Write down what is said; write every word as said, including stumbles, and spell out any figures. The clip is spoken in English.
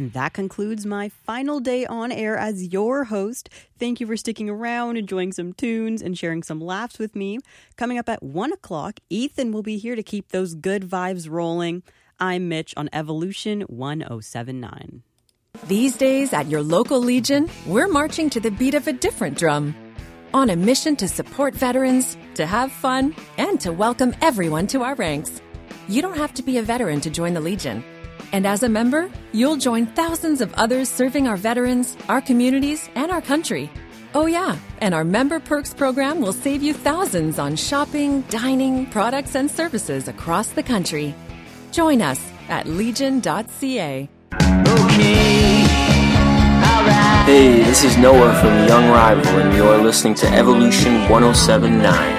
And that concludes my final day on air as your host. Thank you for sticking around, enjoying some tunes, and sharing some laughs with me. Coming up at one o'clock, Ethan will be here to keep those good vibes rolling. I'm Mitch on Evolution one oh seven point nine. These days at your local Legion, we're marching to the beat of a different drum. On a mission to support veterans, to have fun, and to welcome everyone to our ranks. You don't have to be a veteran to join the Legion. And as a member, you'll join thousands of others serving our veterans, our communities, and our country. Oh yeah, and our Member Perks program will save you thousands on shopping, dining, products, and services across the country. Join us at legion dot c a. Okay, alright. Hey, this is Noah from Young Rival, and you're listening to Evolution one oh seven point nine.